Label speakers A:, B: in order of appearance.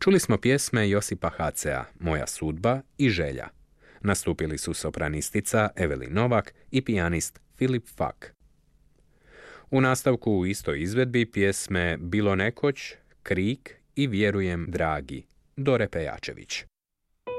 A: Čuli smo pjesme Josipa Hacea, Moja sudba i Želja. Nastupili su sopranistica Evelin Novak i pijanist Filip Fak. U nastavku u istoj izvedbi pjesme Bilo nekoć, Krik i Vjerujem dragi, Dore Pejačević.